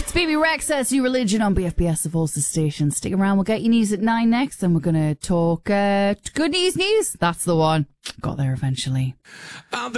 It's BB Rex, New Religion on BFBS, the Forces Station. Stick around, we'll get you news at 9 next, and we're going to talk good news. That's the one. Got there eventually.